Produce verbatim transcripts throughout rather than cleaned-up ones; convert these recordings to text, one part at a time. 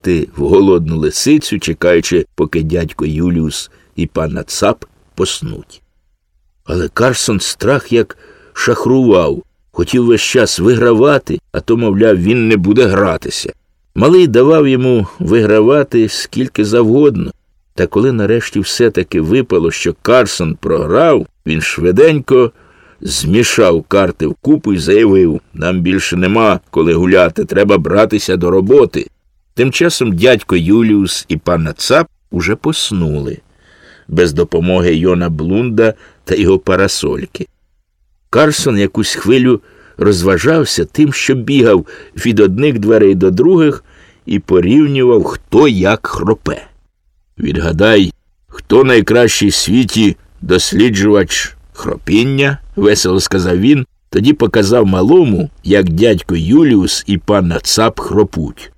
в голодну лисицю, чекаючи, поки дядько Юліус і панна Цап поснуть. Але Карсон страх як шахрував, хотів весь час вигравати, а то, мовляв, він не буде гратися. Малий давав йому вигравати скільки завгодно. Та коли нарешті все-таки випало, що Карсон програв, він швиденько змішав карти вкупу і заявив: «Нам більше нема коли гуляти, треба братися до роботи». Тим часом дядько Юліус і панна Цап уже поснули, без допомоги Йона Блунда та його парасольки. Карсон якусь хвилю розважався тим, що бігав від одних дверей до других і порівнював, хто як хропе. «Відгадай, хто найкращий в світі досліджувач хропіння?» – весело сказав він, тоді показав малому, як дядько Юліус і панна Цап хропуть.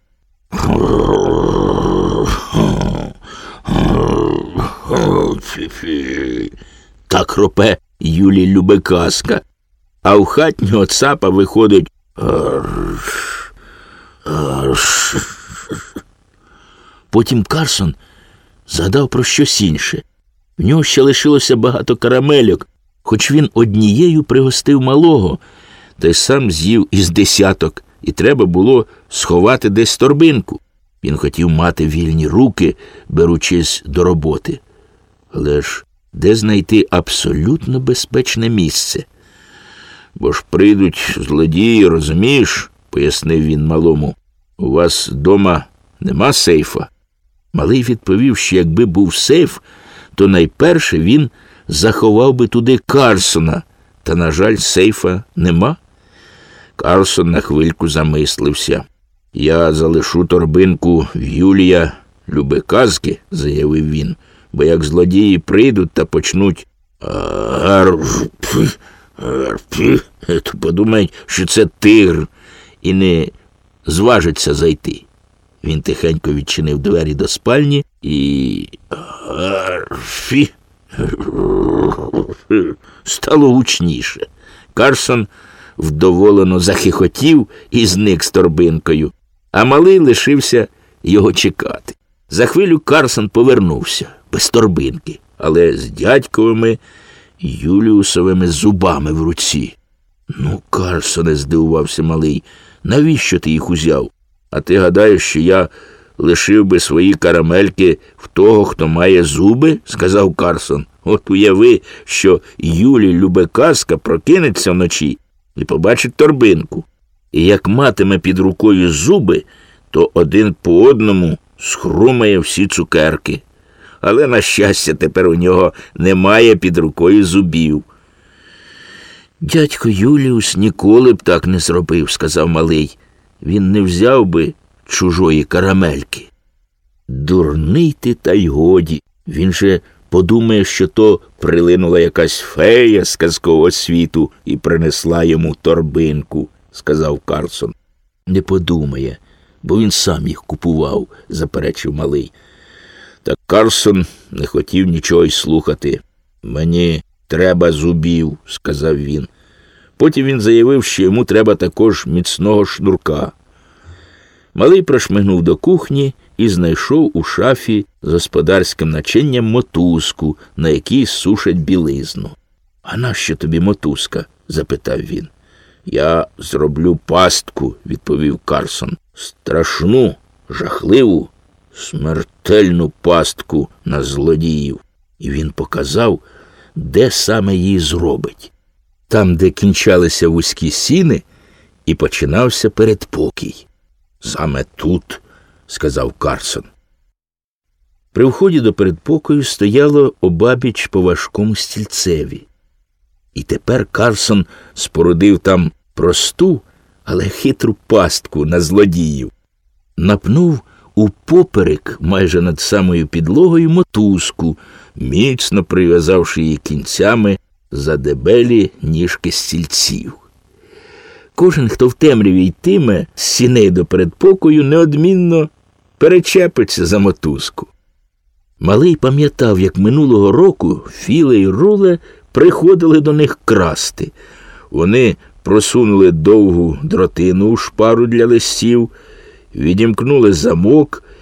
Так хропе Юлій Любеказка, а у хатнього Цапа виходить Потім Карсон згадав про щось інше. В нього ще лишилося багато карамельок, хоч він однією пригостив малого, та й сам з'їв із десяток, і треба було сховати десь торбинку. Він хотів мати вільні руки, беручись до роботи. Але ж де знайти абсолютно безпечне місце? «Бо ж прийдуть злодії, розумієш?» – пояснив він малому. «У вас дома нема сейфа?» Малий відповів, що якби був сейф, то найперше він заховав би туди Карсона, та, на жаль, сейфа нема. Карсон на хвильку замислився. «Я залишу торбинку в Юлія Любеказки», – заявив він, «бо як злодії прийдуть та почнуть то подумають, що це тигр, і не зважиться зайти». Він тихенько відчинив двері до спальні і... Фі! Стало гучніше. Карсон вдоволено захихотів і зник з торбинкою, а малий лишився його чекати. За хвилю Карсон повернувся, без торбинки, але з дядьковими Юліусовими зубами в руці. «Ну, Карсоне», – здивувався малий, – «навіщо ти їх узяв? А ти гадаєш, що я лишив би свої карамельки в того, хто має зуби?» – сказав Карсон. «От уяви, що Юлій Любеказка прокинеться вночі і побачить торбинку. І як матиме під рукою зуби, то один по одному схрумає всі цукерки. Але, на щастя, тепер у нього немає під рукою зубів». «Дядько Юліус ніколи б так не зробив», – сказав малий. «Він не взяв би чужої карамельки». «Дурний ти, та й годі. Він же подумає, що то прилинула якась фея з казкового світу і принесла йому торбинку», – сказав Карсон. «Не подумає, бо він сам їх купував», – заперечив малий. Та Карсон не хотів нічого й слухати. «Мені треба зубів», – сказав він. Потім він заявив, що йому треба також міцного шнурка. Малий прошмигнув до кухні і знайшов у шафі з господарським начинням мотузку, на якій сушать білизну. «А нащо тобі мотузка?» – запитав він. «Я зроблю пастку», – відповів Карсон. «Страшну, жахливу, смертельну пастку на злодіїв». І він показав, де саме її зробить. Там, де кінчалися вузькі сіни, і починався передпокій. «Саме тут», – сказав Карсон. При вході до передпокою стояло обабіч по важкому стільцеві. І тепер Карсон спорудив там просту, але хитру пастку на злодіїв. Напнув упоперек, майже над самою підлогою, мотузку, міцно прив'язавши її кінцями за дебелі ніжки стільців. Кожен, хто в темряві йтиме з сіней до передпокою, неодмінно перечепиться за мотузку. Малий пам'ятав, як минулого року Філе і Руле приходили до них красти. Вони просунули довгу дротину у шпару для листів Відімкнули замок,